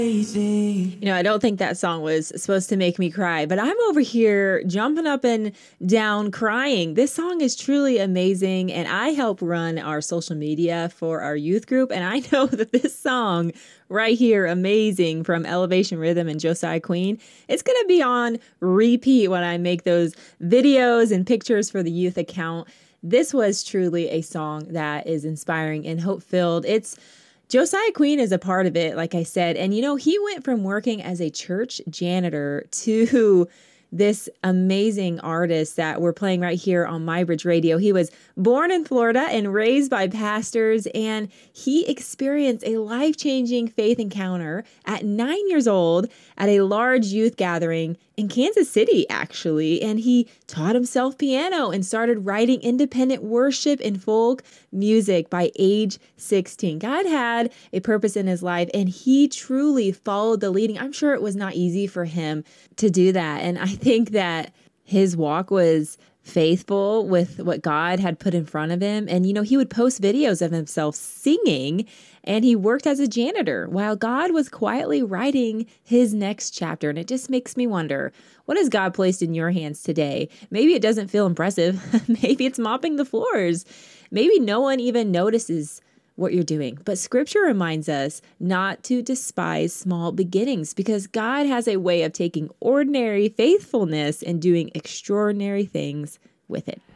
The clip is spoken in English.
I don't think that song was supposed to make me cry, but I'm over here jumping up and down crying. This song is truly amazing, and I help run our social media for our youth group, and I know that this song right here, Amazing from Elevation Rhythm and Josiah Queen, it's going to be on repeat when I make those videos and pictures for the youth account. This was truly a song that is inspiring and hope-filled. Josiah Queen is a part of it, like I said. And, he went from working as a church janitor to this amazing artist that we're playing right here on MyBridge Radio. He was born in Florida and raised by pastors, and he experienced a life-changing faith encounter at 9 years old at a large youth gathering in Kansas City, actually. And he taught himself piano and started writing independent worship and folk music by age 16. God had a purpose in his life, and he truly followed the leading. I'm sure it was not easy for him to do that. And I think that his walk was faithful with what God had put in front of him. And, he would post videos of himself singing, and he worked as a janitor while God was quietly writing his next chapter. And it just makes me wonder, what has God placed in your hands today? Maybe it doesn't feel impressive. Maybe it's mopping the floors. Maybe no one even notices what you're doing. But scripture reminds us not to despise small beginnings, because God has a way of taking ordinary faithfulness and doing extraordinary things with it.